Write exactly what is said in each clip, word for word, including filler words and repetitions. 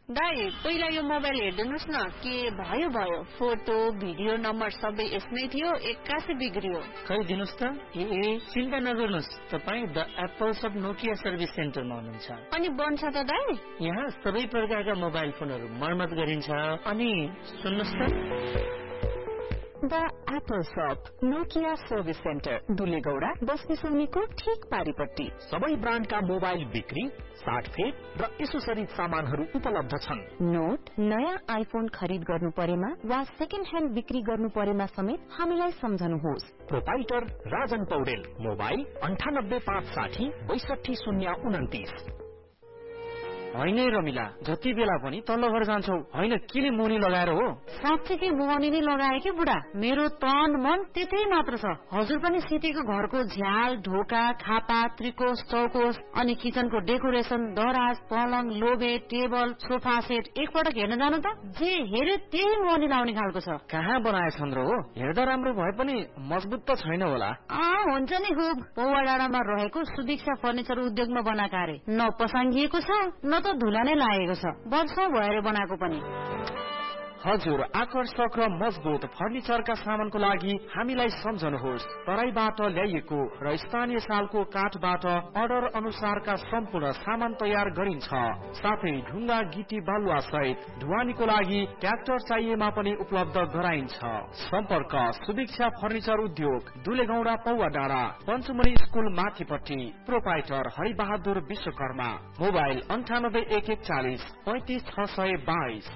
दाइ पहिला यो मोबाइल हेर्दिनुस् न के भयो भयो फोटो भिडियो नम्बर सबै यसमै थियो एक्कासी बिग्रियो खै दिनुस् त ए चिन्ता नगर्नुस् तपाई the apples of Nokia service सेन्टरमा हुनुहुन्छ अनि बन्छ त दाइ यहाँ सबै प्रकारका मोबाइल फोनहरू मर्मत गरिन्छ अनि सुन्नुस् त द एप्पल शप नोकिया सर्भिस सेन्टर दुलेगौडा बस्ने सौनीको ठीक पारिपट्टि सबै ब्रान्डका मोबाइल बिक्री साटफेट र एसोसरिज सामानहरू उपलब्ध छन् नोट नयाँ आइफोन खरिद गर्नु परेमा वा सेकेन्ड ह्यान्ड बिक्री गर्नु परेमा समेत हामीलाई सम्झनुहोस् प्रोपाइटर राजन पौडेल मोबाइल अन्ठानब्बे पाँच साठी बैसठी शून्य उन्तिस होइन रमिला जति बेला पनि तल्लो घर जान्छौ होइन किन मुनी लगाएर हो साँच्चै मुनी नै लगाए कि बुढा मेरो तन मन त्यतै मात्र छ हजुर पनि सिटीको घरको झ्याल ढोका खापा त्रिकोश चौकोश अनि किचनको डेकोरेसन दराज पलङ लोबे टेबल सोफा सेट एकपटक हेर्न जानु त जे हेरे त्यही मुनी लाउने खालको छ कहाँ बनाएछन् र हो हेर्दा राम्रो भए पनि मजबुत त छैन होला आ हुन्छ नि खुब पौवा डाँडामा रहेको सुदीक्षा फर्निचर उद्योगमा बनाएका अरे न पसाङ्गिएको छ न त धुला नै लागेको छ वर्षौं भएर बनाएको पनि हजुर आकर्षक र मजबुत फर्निचरका सामानको लागि हामीलाई सम्झनुहोस् तराईबाट ल्याइएको र स्थानीय सालको काठबाट अर्डर अनुसारका सम्पूर्ण सामान तयार गरिन्छ साथै ढुङ्गा गिटी बालुवा सहित ढुवानीको लागि ट्र्याक्टर चाहिएमा पनि उपलब्ध गराइन्छ सम्पर्क सुदीक्षा फर्निचर उद्योग दुलेगौडा पौवा डाँडा पञ्चमणी स्कुल माथिपट्टि प्रोपाइटर हरिबहादुर विश्वकर्मा मोबाइल अन्ठानब्बे एक एकचालिस पैंतिस छ सय बाइस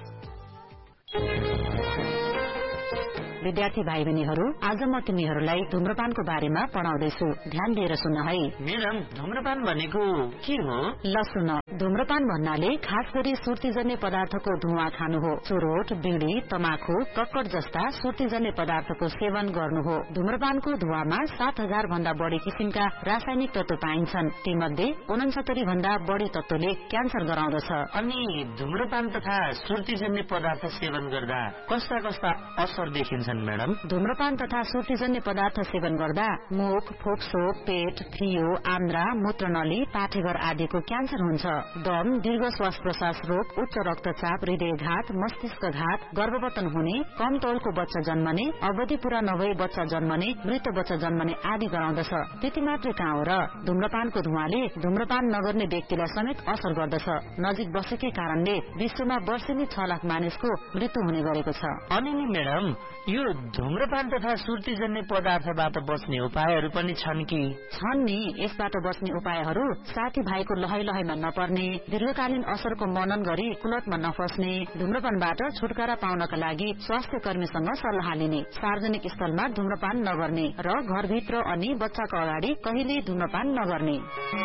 विद्यार्थी भाइ बहिनीहरू आज म तिमीहरूलाई धूम्रपानको बारेमा पढाउँदैछु ध्यान दिएर सुन है म्याडम धूम्रपान भनेको के हो ल सुन धूम्रपान भन्नाले खास गरी सुर्तीजन्य पदार्थको धुवा खानु हो चुरोट बीड़ी तमाखु कक्कड जस्ता सुर्तीजन्य पदार्थको सेवन गर्नु हो धूम्रपानको धुवामा सात हजार भन्दा बढ़ी किसिमका रासायनिक तत्व पाइन्छन् तीमध्ये उनसत्तरी भन्दा बढ़ी तत्वले क्यान्सर गराउँदछ अनि धूम्रपान तथा सुर्तीजन्य पदार्थ सेवन गर्दा कस्ता कस्ता असर देखिन्छ मैडम धूम्रपान तथा सुर्तीजन्य पदार्थ सेवन गर्दा मुख फोक्सो पेट फियो आन्द्रा मूत्रनली पाठेघर आदिको क्यान्सर हुन्छ दम दीर्घ श्वास प्रश्वास रोग उच्च रक्तचाप हृदयघात मस्तिष्कघात गर्भवतन हुने कम तौलको बच्चा जन्मने अवधि पूरा नभई बच्चा जन्मने मृत बच्चा जन्मने आदि गराउँदछ त्यति मात्रै कहाँ हो र धूम्रपानको धुवाले धूम्रपान नगर्ने व्यक्तिलाई समेत असर गर्दछ नजिक बसेकै कारणले विश्वमा वर्षेनी छ लाख मानिसको मृत्यु हुने गरेको छ अनि नि म्याडम यो धूम्रपान तथा सुर्तीजन्य पदार्थबाट बच्ने उपायहरू पनि छन् कि छन् नि यसबाट बच्ने उपायहरू साथी भाइको लहै लहैमा नपर्ने दीर्घकालीन असरको मनन गरी कुलतमा नफस्ने धूम्रपानबाट छुटकारा पाउनका लागि स्वास्थ्य कर्मीसँग सल्लाह लिने सार्वजनिक स्थलमा धूम्रपान नगर्ने र घरभित्र अनि बच्चाको अगाडि कहिल्यै धूम्रपान नगर्ने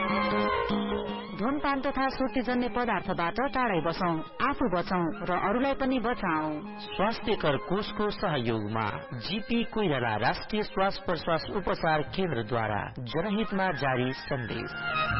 धूमपान तथा सुर्तीजन्य पदार्थबाट टाढै बसौं आफू बचौं र अरूलाई पनि बचाऊ स्वास्थ्यकर कोषको सहयोगमा जीपी कोइराला राष्ट्रिय श्वास प्रश्वास उपचार केन्द्रद्वारा जनहितमा जारी सन्देश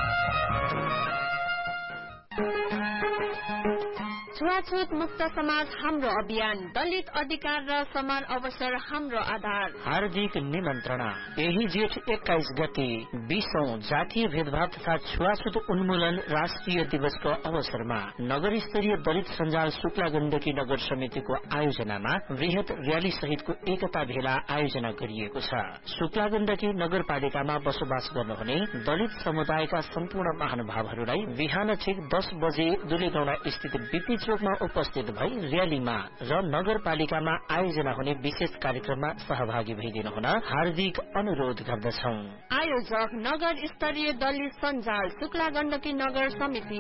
छुवाछुत मुक्त समाज हाम्रो अभियान दलित अधिकार र समान अवसर हाम्रो आधार हार्दिक निमन्त्रणा यही जेठ एक्काइस गते बीसौं जातीय भेदभाव तथा छुवाछुत उन्मूलन राष्ट्रिय दिवसको अवसरमा नगर स्तरीय दलित सञ्जाल शुक्ला गण्डकी नगर समितिको आयोजनामा वृहत र्याली सहितको एकता भेला आयोजना गरिएको छ शुक्ला गण्डकी नगरपालिकामा बसोबास गर्नुहुने दलित समुदायका सम्पूर्ण महानुभावहरूलाई बिहान ठिक दस बजे दुलेगौडा स्थित बीपी चोकमा उपस्थित भई र्यालीमा र नगरपालिकामा आयोजना हुने विशेष कार्यक्रममा सहभागी भइदिनु हुन हार्दिक अनुरोध गर्दछौ आयोजक नगर स्तरीय दलित सञ्जाल शुक्ला गण्डकी नगर समिति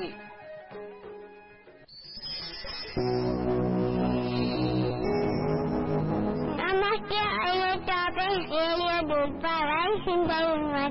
नमस्ते अहिले तपाईँ रेडियो